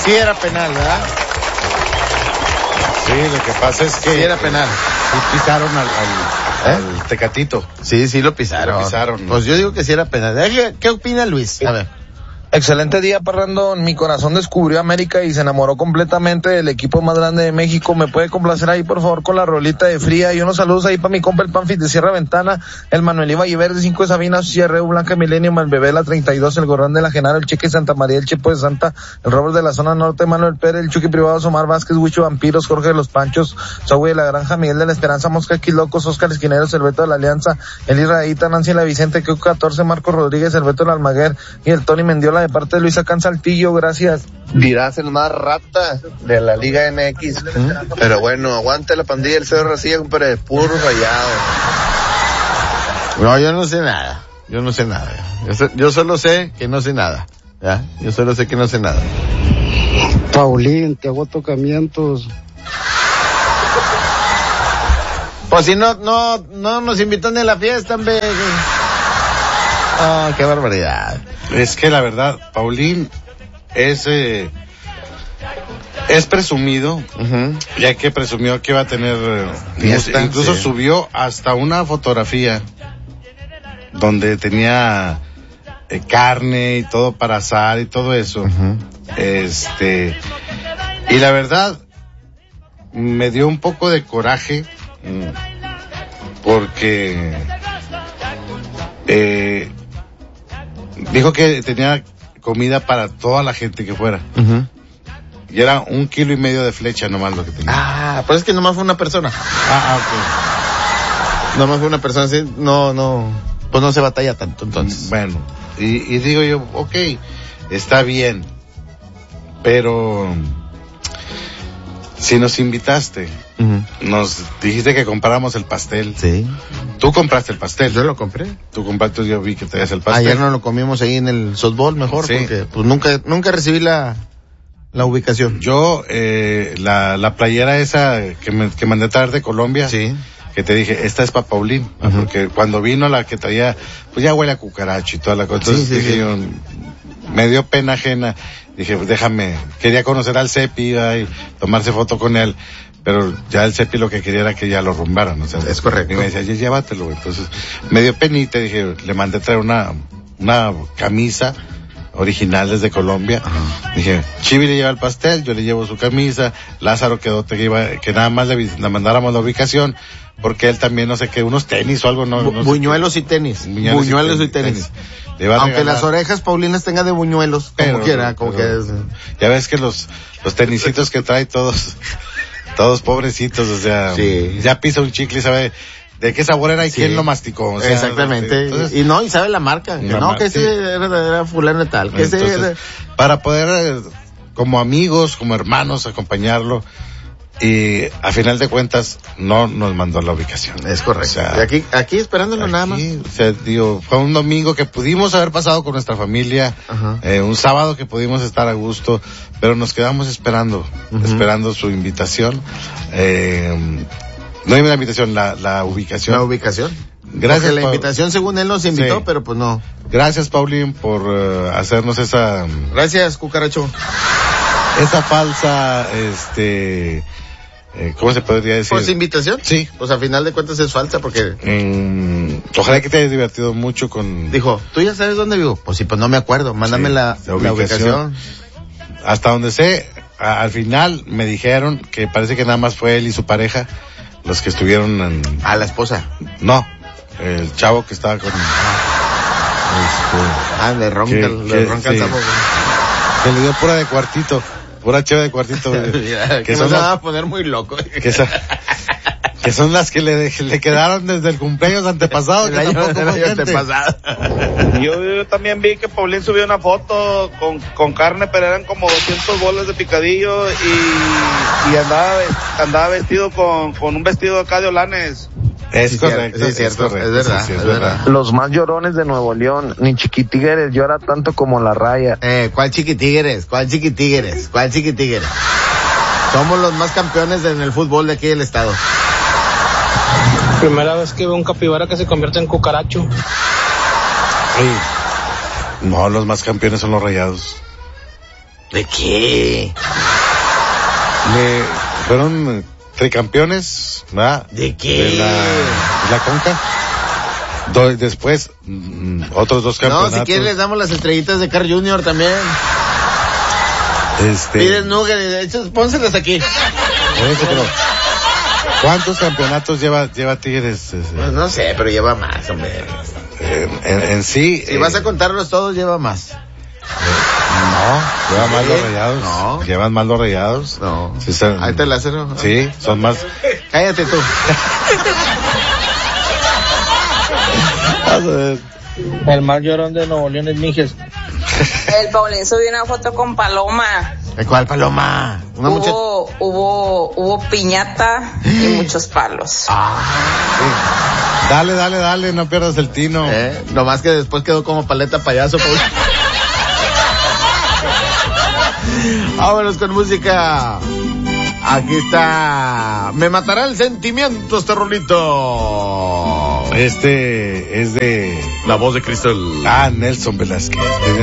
Sí era penal, ¿verdad? Sí, lo que pasa es que... Sí era penal. Sí pisaron al Tecatito. Sí, lo pisaron. Pues yo digo que sí era penal. ¿Qué opina Luis? A ver. Excelente día, Parrandón. Mi corazón descubrió a América y se enamoró completamente del equipo más grande de México. ¿Me puede complacer ahí, por favor, con la rolita de Fría? Y unos saludos ahí para mi compa el Panfit de Sierra Ventana, el Manuel Iba Verde, 5 de Sabina, Sierra Blanca Milenio, el Bebé la 32, el Gorrón de la Genaro, el Cheque Santa María, el Chepo de Santa, el Robert de la Zona Norte, Manuel Pérez, el Chucky Privado, Omar Vázquez, Huicho Vampiros, Jorge de los Panchos, Saúl de la Granja, Miguel de la Esperanza, Mosca Quilocos, Oscar Esquineros, el Beto de la Alianza, el Israelita, Nancy la Vicente, Keu 14, Marcos Rodríguez, el Beto del Almaguer y el Tony Mendiola de parte de Luis Acán Saltillo, gracias. Dirás el más rata de la Liga MX. Pero bueno, aguante la pandilla del Cerro Racilla, compadre, puro rayado. No, yo no sé nada. Yo solo sé que no sé nada. ¿Ya? Yo solo sé que no sé nada. Paulín, te hago tocamientos. Pues si no nos invitan a la fiesta, hombre. Oh, qué barbaridad. Es que la verdad, Paulín es presumido, ya que presumió que iba a tener fiesta, incluso subió hasta una fotografía donde tenía carne y todo para asar y todo eso. Y la verdad me dio un poco de coraje porque dijo que tenía comida para toda la gente que fuera. Y era 1,5 kilos de flecha nomás lo que tenía. Pero es que nomás fue una persona. Ok. Nomás fue una persona, sí, pues no se batalla tanto, entonces. Bueno, y digo yo, ok, está bien, pero si nos invitaste, nos dijiste que compráramos el pastel. Sí. Tú compraste el pastel. Yo lo compré. Tú compraste, yo vi que traías el pastel. Ayer no lo comimos ahí en el softball mejor, sí. Porque pues nunca recibí la ubicación. Yo, la playera esa que mandé traer de Colombia. Sí. Que te dije, esta es para Paulín, porque cuando vino la que traía, pues ya huele a cucaracho y toda la cosa. Entonces dije yo, me dio pena ajena, dije, déjame, quería conocer al Cepi y tomarse foto con él, pero ya el Cepi lo que quería era que ya lo rumbaran, o sea. Es correcto. Y me decía, llévatelo, güey. Entonces, me dio penita, dije, le mandé traer una camisa original desde Colombia. Dije, Chivi le lleva el pastel, yo le llevo su camisa, Lázaro quedó que nada más le mandáramos la ubicación, porque él también, no sé qué, unos tenis o algo, no buñuelos sé y tenis. Buñuelos y tenis. Aunque las orejas paulinas tengan de buñuelos, como quiera, como que es. Ya ves que los tenisitos que trae todos pobrecitos, o sea, ya pisa un chicle y sabe de qué sabor era y quién lo masticó. O sea, exactamente. Entonces, y sabe la marca. Que ese era fulano y tal. Para poder, como amigos, como hermanos, acompañarlo. Y a final de cuentas no nos mandó la ubicación. Es correcto. O sea, y aquí esperándolo nada más. O sea, fue un domingo que pudimos haber pasado con nuestra familia, un sábado que pudimos estar a gusto, pero nos quedamos esperando su invitación. No hay la invitación, la ubicación. La ubicación. Gracias. Porque la invitación según él nos invitó, pero pues no. Gracias, Paulín, por hacernos esa. Gracias, cucaracho. Esa falsa, ¿cómo se podría decir? ¿Pues invitación? Sí. Pues a final de cuentas es falsa porque... ojalá que te hayas divertido mucho con... Dijo, ¿tú ya sabes dónde vivo? Pues sí, pues no me acuerdo, mándame la ubicación. Hasta donde sé, al final me dijeron que parece que nada más fue él y su pareja los que estuvieron ¿A la esposa? No, el chavo que estaba con... le ronca el sapo. Que le dio pura de cuartito. Pura cheve de cuartito. que se va a poner muy loco. Que son las que le quedaron desde el cumpleaños antepasado. El año antepasado. Yo también vi que Paulín subió una foto con carne, pero eran como 200 bolas de picadillo y andaba vestido con un vestido acá de holanes. Es correcto, es cierto, es verdad, es verdad. Los más llorones de Nuevo León, ni Chiquitigres llora tanto como la Raya. ¿Cuál Chiquitigres? Somos los más campeones en el fútbol de aquí del estado. Primera vez que veo un capibara que se convierte en cucaracho. No, los más campeones son los Rayados. ¿De qué? Fueron tricampeones, ¿verdad? ¿De qué? De la Conca. Después, otros 2 campeonatos. No, si quieres les damos las estrellitas de Carl Jr. también. Pides nuggets, pónselas aquí. Pero, ¿cuántos campeonatos lleva Tigres? Pues no sé, pero lleva más, hombre. En sí. Si vas a contarlos todos, lleva más. No, llevan más los Rayados. No. Llevan más los Rayados. No. Sí, ahí te la hacen, ¿no? Sí, son más. Cállate tú. El más llorón de Nuevo León es Mijes. El Paulín subió una foto con Paloma. ¿De cuál Paloma? Hubo piñata y muchos palos. Sí. Dale, no pierdas el tino. Nomás que después quedó como paleta payaso, Paulín. Vámonos con música. Aquí está. Me matará el sentimiento este rolito. Es de La voz de Cristal. Nelson Velázquez.